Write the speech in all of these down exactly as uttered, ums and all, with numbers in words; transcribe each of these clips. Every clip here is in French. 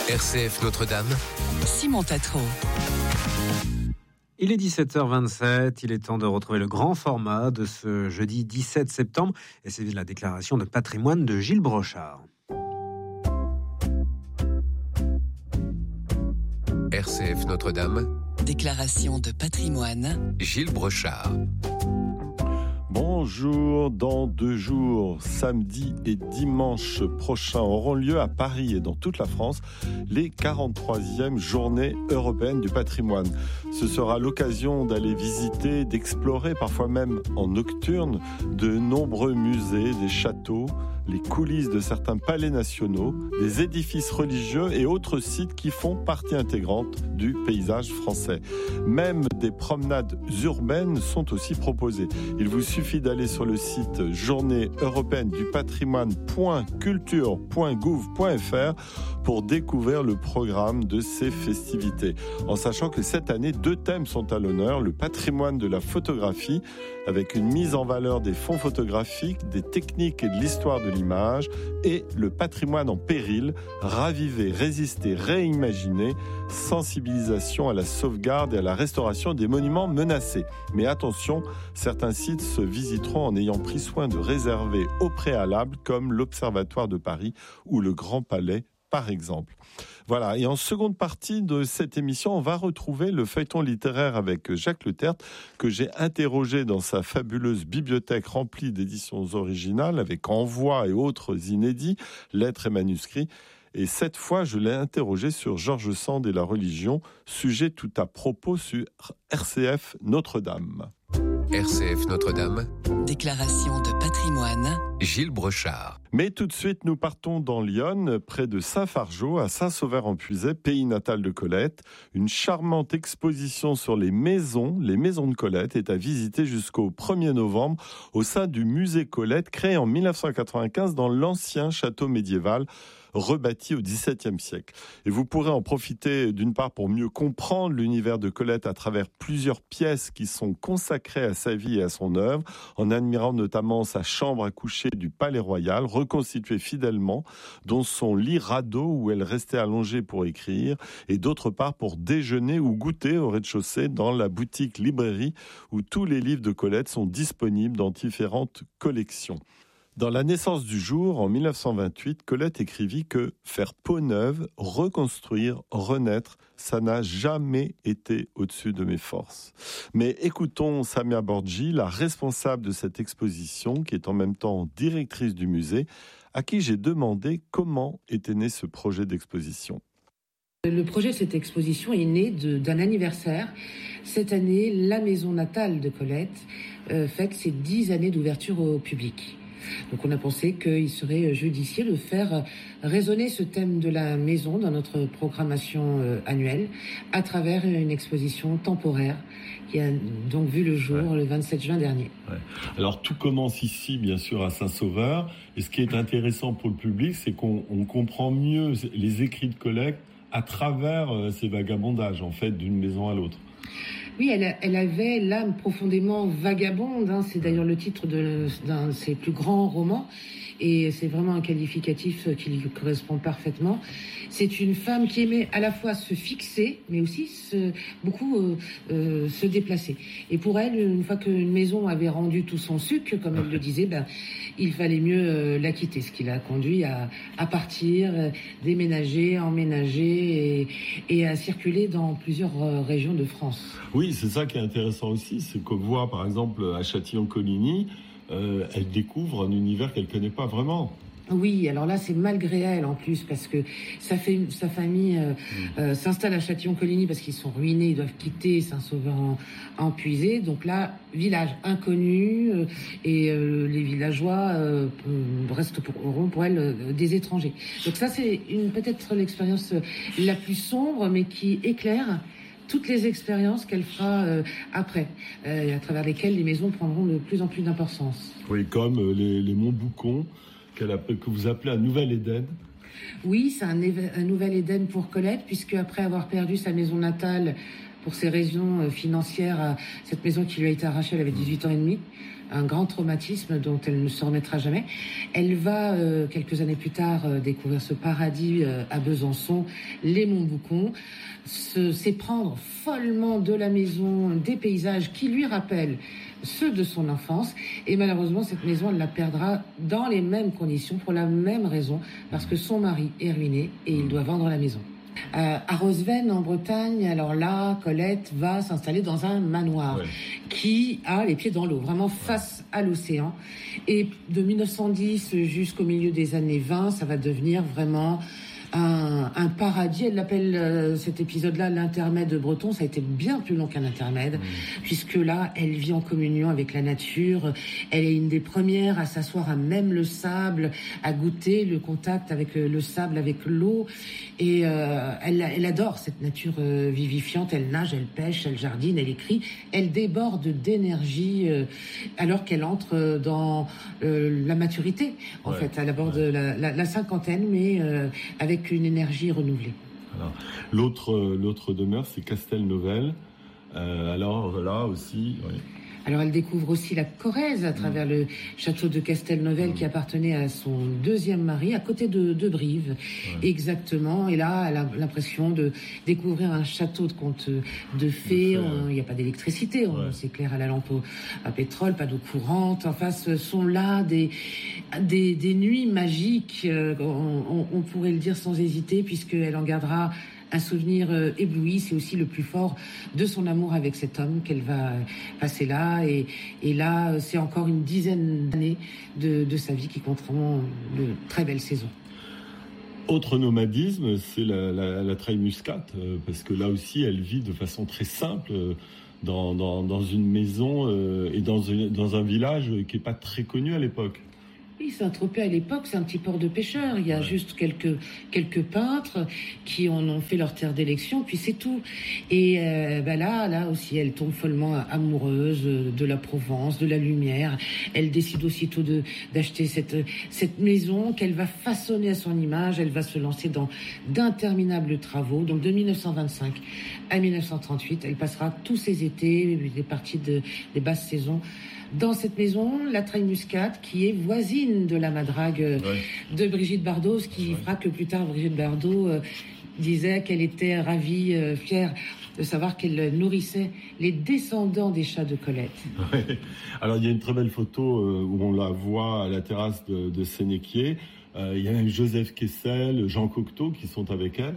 R C F Notre-Dame. Simon Tatro. Il est dix-sept heures vingt-sept, il est temps de retrouver le grand format de ce jeudi dix-sept septembre, et c'est la déclaration de patrimoine de Gilles Brochard. R C F Notre-Dame. Déclaration de patrimoine. Gilles Brochard. Bonjour, dans deux jours, samedi et dimanche prochains auront lieu à Paris et dans toute la France les quarante-troisièmes Journées européennes du patrimoine. Ce sera l'occasion d'aller visiter, d'explorer, parfois même en nocturne, de nombreux musées, des châteaux, les coulisses de certains palais nationaux, des édifices religieux et autres sites qui font partie intégrante du paysage français. Même des promenades urbaines sont aussi proposées. Il vous suffit d'aller sur le site journée européenne du patrimoine point culture point gouv point f r pour découvrir le programme de ces festivités. En sachant que cette année, deux thèmes sont à l'honneur, le patrimoine de la photographie, avec une mise en valeur des fonds photographiques, des techniques et de l'histoire de l'image, et le patrimoine en péril, raviver, résister, réimaginer, sensibilisation à la sauvegarde et à la restauration des monuments menacés. Mais attention, certains sites se visiteront en ayant pris soin de réserver au préalable, comme l'Observatoire de Paris ou le Grand Palais, par exemple. Voilà, et en seconde partie de cette émission, on va retrouver le feuilleton littéraire avec Jacques Le Tertre, que j'ai interrogé dans sa fabuleuse bibliothèque remplie d'éditions originales, avec envois et autres inédits, lettres et manuscrits. Et cette fois, je l'ai interrogé sur George Sand et la religion, sujet tout à propos sur R C F Notre-Dame. R C F Notre-Dame. Déclaration de patrimoine. Gilles Brochard. Mais tout de suite, nous partons dans l'Yonne, près de Saint-Fargeau, à Saint-Sauveur-en-Puisaye, pays natal de Colette. Une charmante exposition sur les maisons, les maisons de Colette, est à visiter jusqu'au premier novembre au sein du musée Colette, créé en mille neuf cent quatre-vingt-quinze dans l'ancien château médiéval, rebâti au dix-septième siècle. Et vous pourrez en profiter d'une part pour mieux comprendre l'univers de Colette à travers plusieurs pièces qui sont consacrées à sa vie et à son œuvre, en admirant notamment sa chambre à coucher du Palais Royal, reconstituée fidèlement, dont son lit radeau où elle restait allongée pour écrire, et d'autre part pour déjeuner ou goûter au rez-de-chaussée dans la boutique librairie où tous les livres de Colette sont disponibles dans différentes collections. Dans La naissance du jour, en mille neuf cent vingt-huit, Colette écrivit que faire peau neuve, reconstruire, renaître, ça n'a jamais été au-dessus de mes forces. Mais écoutons Samia Borgi, la responsable de cette exposition, qui est en même temps directrice du musée, à qui j'ai demandé comment était né ce projet d'exposition. Le projet de cette exposition est né de, d'un anniversaire. Cette année, la maison natale de Colette euh, fête ses dix années d'ouverture au public. Donc on a pensé qu'il serait judicieux de faire résonner ce thème de la maison dans notre programmation annuelle à travers une exposition temporaire qui a donc vu le jour ouais. le vingt-sept juin dernier. Ouais. Alors tout commence ici, bien sûr, à Saint-Sauveur. Et ce qui est intéressant pour le public, c'est qu'on on comprend mieux les écrits de Colette à travers ces vagabondages, en fait, d'une maison à l'autre. Oui, elle, elle avait l'âme profondément vagabonde. Hein. C'est d'ailleurs le titre de, d'un de ses plus grands romans. Et c'est vraiment un qualificatif qui lui correspond parfaitement. C'est une femme qui aimait à la fois se fixer, mais aussi se, beaucoup euh, euh, se déplacer. Et pour elle, une fois qu'une maison avait rendu tout son sucre, comme elle le disait, ben, il fallait mieux euh, la quitter. Ce qui l'a conduit à, à partir, euh, déménager, emménager et, et à circuler dans plusieurs euh, régions de France. Oui, c'est ça qui est intéressant aussi, c'est qu'on voit par exemple à Châtillon-Coligny, Euh, elle découvre un univers qu'elle connaît pas vraiment. Oui, alors là, c'est malgré elle en plus, parce que sa, fait, sa famille euh, mmh. euh, s'installe à Châtillon-Coligny parce qu'ils sont ruinés, ils doivent quitter Saint-Sauveur-en-Puisaye. Donc là, village inconnu, euh, et euh, les villageois euh, restent pour, pour elle euh, des étrangers. Donc ça, c'est une, peut-être l'expérience la plus sombre, mais qui éclaire toutes les expériences qu'elle fera euh, après, euh, à travers lesquelles les maisons prendront de plus en plus d'importance. Oui, comme euh, les, les Montboucon, qu'elle appelle, que vous appelez un nouvel Éden. Oui, c'est un, un nouvel Éden pour Colette, puisque après avoir perdu sa maison natale pour ces raisons financières, cette maison qui lui a été arrachée, elle avait dix-huit ans et demi. Un grand traumatisme dont elle ne se remettra jamais. Elle va, euh, quelques années plus tard, euh, découvrir ce paradis euh, à Besançon, les Montboucons, se, s'éprendre follement de la maison, des paysages qui lui rappellent ceux de son enfance. Et malheureusement, cette maison, elle la perdra dans les mêmes conditions, pour la même raison, parce que son mari est ruiné et il doit vendre la maison. Euh, à Rosven, en Bretagne, alors là, Colette va s'installer dans un manoir ouais. qui a les pieds dans l'eau, vraiment face à l'océan. Et de mille neuf cent dix jusqu'au milieu des années vingt, ça va devenir vraiment un, un paradis. Elle l'appelle euh, cet épisode-là l'intermède breton. Ça a été bien plus long qu'un intermède, mmh. puisque là, elle vit en communion avec la nature. Elle est une des premières à s'asseoir à même le sable, à goûter le contact avec euh, le sable, avec l'eau. Et euh, elle, elle adore cette nature euh, vivifiante. Elle nage, elle pêche, elle jardine, elle écrit. Elle déborde d'énergie euh, alors qu'elle entre dans euh, la maturité. En ouais, fait, elle aborde ouais. la, la, la cinquantaine, mais euh, avec une énergie renouvelée. Alors, l'autre, l'autre demeure, c'est Castelnovel. Euh, alors là aussi... Oui. Alors elle découvre aussi la Corrèze à travers mmh. le château de Castelnovel mmh. qui appartenait à son deuxième mari, à côté de, de Brive, ouais. exactement. Et là, elle a l'impression de découvrir un château de contes de fées. Il n'y a pas d'électricité, ouais. on s'éclaire à la lampe au, à pétrole, pas d'eau courante. Enfin, ce sont là des, des, des nuits magiques, euh, on, on pourrait le dire sans hésiter, puisqu'elle en gardera un souvenir euh, ébloui. C'est aussi le plus fort de son amour avec cet homme qu'elle va passer là. Et, et là, c'est encore une dizaine d'années de, de sa vie qui compteront de très belles saisons. Autre nomadisme, c'est la, la, la treille muscate, euh, parce que là aussi, elle vit de façon très simple euh, dans, dans, dans une maison euh, et dans, une, dans un village qui n'est pas très connu à l'époque. Oui, Saint-Tropez à l'époque, c'est un petit port de pêcheurs. Il y a ouais. juste quelques quelques peintres qui en ont fait leur terre d'élection, puis c'est tout. Et euh, ben là, là aussi, elle tombe follement amoureuse de la Provence, de la lumière. Elle décide aussitôt de d'acheter cette cette maison qu'elle va façonner à son image. Elle va se lancer dans d'interminables travaux. Donc de mille neuf cent vingt-cinq à mille neuf cent trente-huit, elle passera tous ses étés, des parties de des basses saisons dans cette maison, la treille muscate, qui est voisine de la Madrague ouais. de Brigitte Bardot, ce qui ouais. fera que plus tard, Brigitte Bardot euh, disait qu'elle était ravie, euh, fière de savoir qu'elle nourrissait les descendants des chats de Colette. Ouais. Alors, il y a une très belle photo euh, où on la voit à la terrasse de, de Sénéquier. Euh, il y a même Joseph Kessel, Jean Cocteau qui sont avec elle.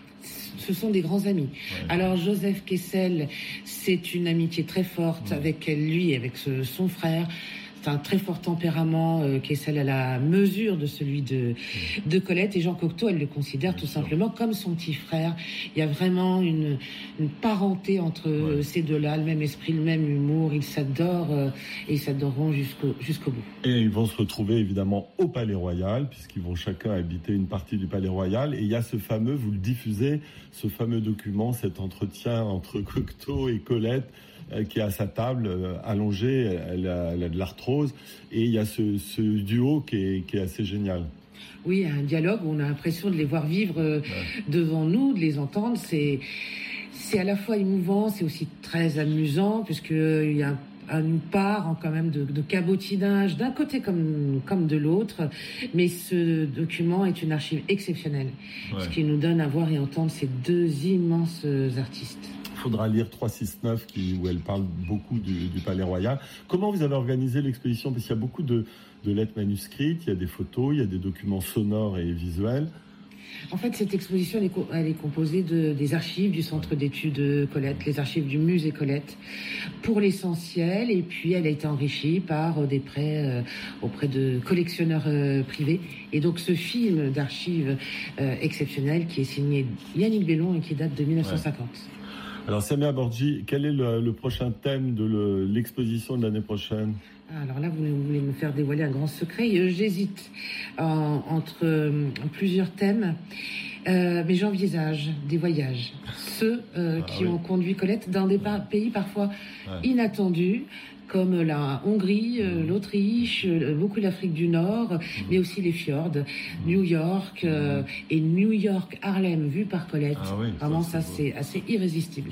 Ce sont des grands amis. Ouais. Alors Joseph Kessel, c'est une amitié très forte ouais. avec lui, avec ce, son frère. C'est un très fort tempérament, euh, Kessel à la mesure de celui de, ouais. de Colette. Et Jean Cocteau, elle le considère Bien tout sûr. simplement comme son petit frère. Il y a vraiment une, une parenté entre ouais. ces deux-là, le même esprit, le même humour. Ils s'adorent euh, et ils s'adoreront jusqu'au, jusqu'au bout. Et ils vont se retrouver évidemment au Palais Royal, puisqu'ils vont chacun habiter une partie du Palais Royal. Et il y a ce fameux, vous le diffusez, ce fameux document, cet entretien entre Cocteau et Colette, qui est à sa table, euh, allongée, elle a, elle a de l'arthrose, et il y a ce, ce duo qui est, qui est assez génial. Oui, un dialogue où on a l'impression de les voir vivre euh, ouais. devant nous, de les entendre. C'est, c'est à la fois émouvant, c'est aussi très amusant, puisqu'il y a une part en, quand même de, de cabotinage d'un côté comme, comme de l'autre, mais ce document est une archive exceptionnelle, ouais. ce qui nous donne à voir et entendre ces deux immenses artistes. Il faudra lire trois cent soixante-neuf qui, où elle parle beaucoup du, du Palais Royal. Comment vous avez organisé l'exposition? Parce qu'il y a beaucoup de, de lettres manuscrites, il y a des photos, il y a des documents sonores et visuels. En fait, cette exposition, elle est, co- elle est composée de, des archives du Centre d'études Colette, les archives du musée Colette, pour l'essentiel, et puis elle a été enrichie par des prêts euh, auprès de collectionneurs euh, privés. Et donc ce film d'archives euh, exceptionnel qui est signé Yannick Bellon et qui date de dix-neuf cent cinquante. Ouais. Alors Samia Borji, quel est le, le prochain thème de le, l'exposition de l'année prochaine? Alors là, vous voulez me faire dévoiler un grand secret. J'hésite en, entre euh, plusieurs thèmes, euh, mais j'envisage des voyages. Ceux euh, ah, qui oui. ont conduit Colette dans des ouais. pays parfois ouais. inattendus, comme la Hongrie, euh, l'Autriche, euh, beaucoup l'Afrique du Nord, mmh. mais aussi les fjords, mmh. New York euh, et New York Harlem vu par Colette. Ah oui, Vraiment, ça, c'est, ça c'est assez irrésistible.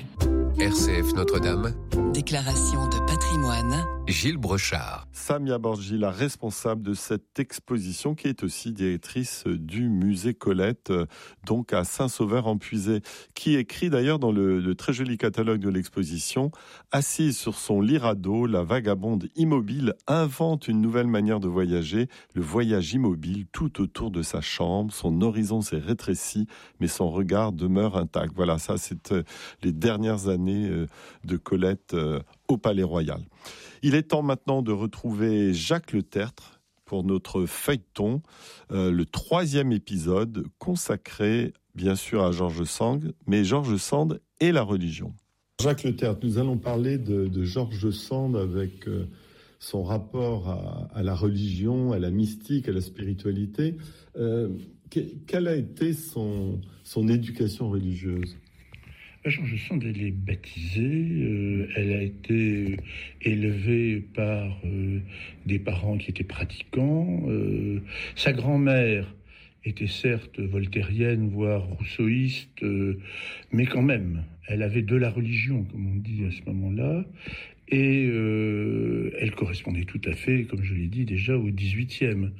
R C F Notre-Dame, Déclaration de patrimoine. Gilles Brochard. Samia Borgi, la responsable de cette exposition, qui est aussi directrice du musée Colette, donc à Saint-Sauveur-en-Puisay, qui écrit d'ailleurs dans le, le très joli catalogue de l'exposition: assise sur son lirado, la vagabonde immobile invente une nouvelle manière de voyager, le voyage immobile tout autour de sa chambre, son horizon s'est rétréci, mais son regard demeure intact. Voilà, ça c'est euh, les dernières années euh, de Colette euh, au Palais Royal. Il est temps maintenant de retrouver Jacques Le Tertre pour notre feuilleton, euh, le troisième épisode consacré bien sûr à George Sand, mais George Sand et la religion. Jacques Le Tertre, nous allons parler de, de George Sand avec euh, son rapport à, à la religion, à la mystique, à la spiritualité. Euh, que, quelle a été son, son éducation religieuse ? George Sand, elle est baptisée, euh, elle a été élevée par euh, des parents qui étaient pratiquants. Euh, sa grand-mère était certes voltairienne, voire rousseauiste, euh, mais quand même, elle avait de la religion, comme on dit à ce moment-là, et euh, elle correspondait tout à fait, comme je l'ai dit déjà, au dix-huitième.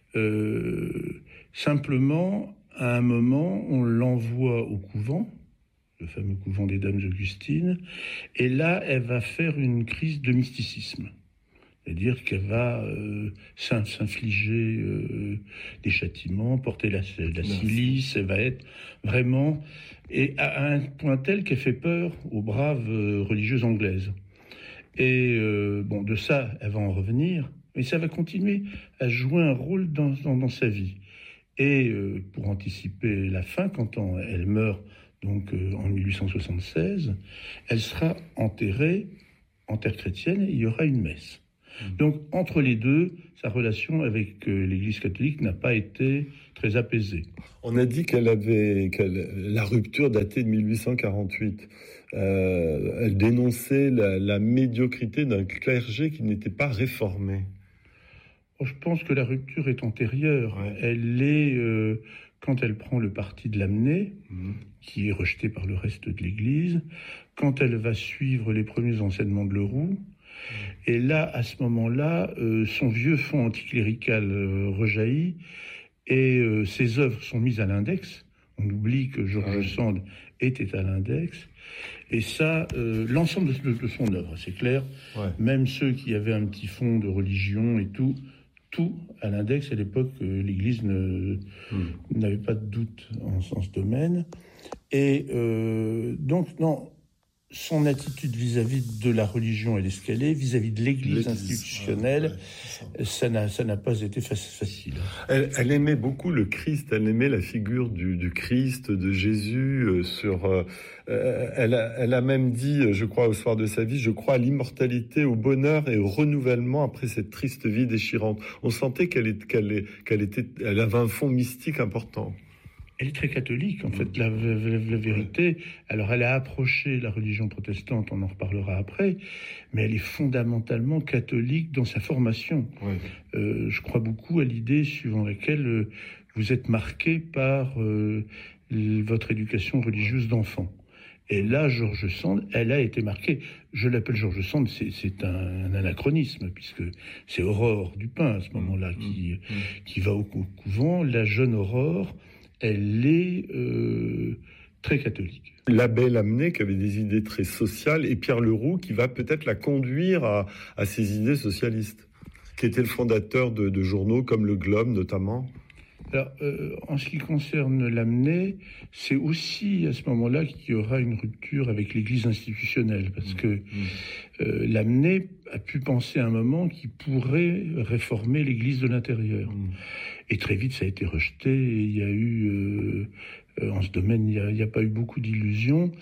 Euh, simplement, à un moment, on l'envoie au couvent, le fameux couvent des Dames Augustines, et là, elle va faire une crise de mysticisme. C'est-à-dire qu'elle va euh, s'infliger euh, des châtiments, porter la, la silice, elle va être vraiment... Et à un point tel qu'elle fait peur aux braves euh, religieuses anglaises. Et euh, bon, de ça, elle va en revenir, mais ça va continuer à jouer un rôle dans, dans, dans sa vie. Et euh, pour anticiper la fin, quand on, elle meurt, donc euh, en mille huit cent soixante-seize, elle sera enterrée en terre chrétienne et il y aura une messe. Mmh. Donc entre les deux, sa relation avec euh, l'Église catholique n'a pas été très apaisée. On a dit qu'elle avait qu'elle, la rupture datait de mille huit cent quarante-huit. Euh, elle dénonçait la, la médiocrité d'un clergé qui n'était pas réformé. Oh, je pense que la rupture est antérieure. Ouais. Elle est euh, quand elle prend le parti de Lamennais, mmh. qui est rejeté par le reste de l'Église, quand elle va suivre les premiers enseignements de Leroux, mmh. et là, à ce moment-là, euh, son vieux fond anticlérical euh, rejaillit, et euh, ses œuvres sont mises à l'index. On oublie que George ouais. Sand était à l'index, et ça, euh, l'ensemble de, de son œuvre, c'est clair, ouais. même ceux qui avaient un petit fond de religion et tout, tout à l'index. À l'époque, euh, l'Église ne, mmh. n'avait pas de doute en, en ce domaine. Et euh, donc, non, son attitude vis-à-vis de la religion, elle est ce qu'elle est, vis-à-vis de l'Église, l'Église institutionnelle, ouais, ouais, ça. Ça, n'a, ça n'a pas été facile. Elle, elle aimait beaucoup le Christ, elle aimait la figure du, du Christ, de Jésus. Euh, sur, euh, elle, a, elle a même dit, je crois, au soir de sa vie, je crois à l'immortalité, au bonheur et au renouvellement après cette triste vie déchirante. On sentait qu'elle, est, qu'elle, est, qu'elle, était, elle avait un fond mystique important. Elle est très catholique, en fait, la, la, la vérité. Alors, elle a approché la religion protestante, on en reparlera après, mais elle est fondamentalement catholique dans sa formation. Ouais. Euh, je crois beaucoup à l'idée suivant laquelle euh, vous êtes marqué par euh, votre éducation religieuse d'enfant. Et là, George Sand, elle a été marquée. Je l'appelle George Sand, c'est, c'est un, un anachronisme, puisque c'est Aurore Dupin, à ce moment-là, qui, mmh. qui va au couvent. La jeune Aurore, elle est euh, très catholique. L'abbé Lamennais, qui avait des idées très sociales, et Pierre Leroux, qui va peut-être la conduire à, à ses idées socialistes, qui était le fondateur de, de journaux comme Le Globe, notamment. Alors, euh, en ce qui concerne Lamennais, c'est aussi à ce moment-là qu'il y aura une rupture avec l'Église institutionnelle, parce que mmh. euh, Lamennais a pu penser à un moment qu'il pourrait réformer l'Église de l'intérieur. Mmh. Et très vite, ça a été rejeté, et il y a eu, euh, euh, en ce domaine, il n'y a, a pas eu beaucoup d'illusions.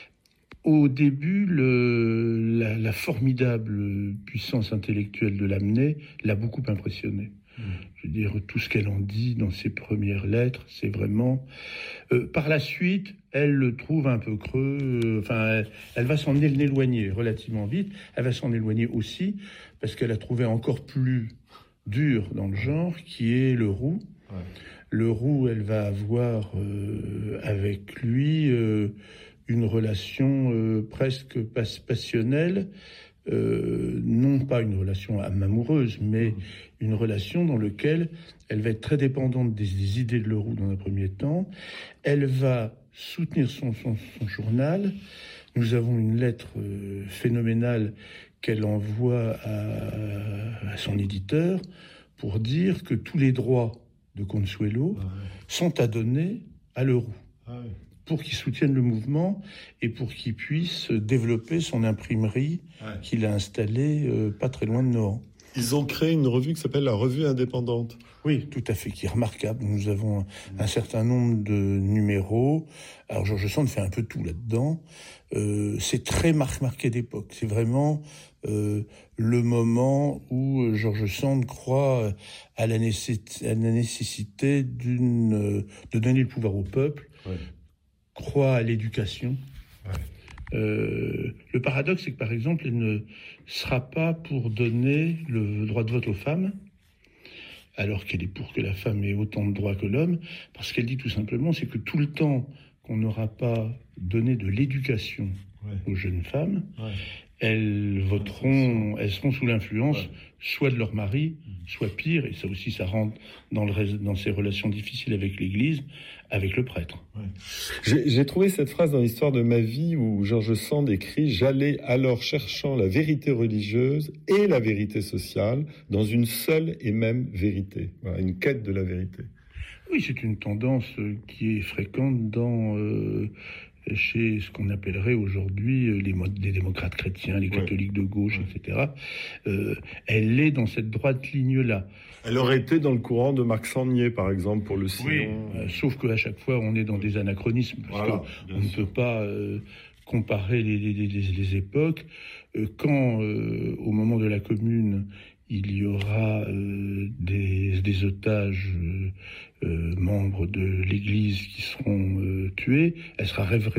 Au début, le, la, la formidable puissance intellectuelle de Lamennais l'a beaucoup impressionné. Mmh. Je veux dire, tout ce qu'elle en dit dans ses premières lettres, c'est vraiment... Euh, par la suite, elle le trouve un peu creux, euh, enfin, elle, elle va s'en éloigner relativement vite, elle va s'en éloigner aussi, parce qu'elle a trouvé encore plus dur dans le genre, qui est Leroux. Ouais. Leroux, elle va avoir euh, avec lui... Euh, une relation euh, presque pas- passionnelle, euh, non pas une relation amoureuse, mais une relation dans laquelle elle va être très dépendante des, des idées de Leroux dans un premier temps. Elle va soutenir son, son, son journal. Nous avons une lettre euh, phénoménale qu'elle envoie à, à son éditeur pour dire que tous les droits de Consuelo ah ouais. sont à donner à Leroux. Ah ouais. Pour qu'il soutienne le mouvement et pour qu'il puisse développer son imprimerie ouais. qu'il a installée euh, pas très loin de Nohant. Ils ont créé une revue qui s'appelle la Revue Indépendante. Oui, tout à fait, qui est remarquable. Nous avons un, un certain nombre de numéros. Alors George Sand fait un peu tout là-dedans. Euh, c'est très mar- marqué d'époque. C'est vraiment euh, le moment où George Sand croit à la, nécess- à la nécessité d'une, euh, de donner le pouvoir au peuple, ouais. croit à l'éducation. Ouais. Euh, le paradoxe, c'est que, par exemple, elle ne sera pas pour donner le droit de vote aux femmes, alors qu'elle est pour que la femme ait autant de droits que l'homme, parce qu'elle dit tout simplement, c'est que tout le temps qu'on n'aura pas donné de l'éducation ouais. aux jeunes femmes, ouais. elles voteront, elles seront sous l'influence ouais. soit de leur mari, soit pire, et ça aussi, ça rentre dans, le, dans ces relations difficiles avec l'Église, avec le prêtre. Ouais. J'ai, j'ai trouvé cette phrase dans l'histoire de ma vie où George Sand écrit « J'allais alors cherchant la vérité religieuse et la vérité sociale dans une seule et même vérité. » Voilà, une quête de la vérité. Oui, c'est une tendance qui est fréquente dans... Euh, chez ce qu'on appellerait aujourd'hui les, mod- les démocrates chrétiens, les catholiques ouais. de gauche, ouais. et cetera. Euh, elle est dans cette droite ligne-là. Elle aurait été dans le courant de Marc Sangnier, par exemple, pour le Sillon. Oui, euh, sauf qu'à chaque fois, on est dans des anachronismes, parce voilà, qu'on ne peut pas euh, comparer les, les, les, les époques. Euh, quand, euh, au moment de la Commune, il y aura euh, des, des otages euh, euh, membres de l'Église qui seront euh, tués, elle sera révérée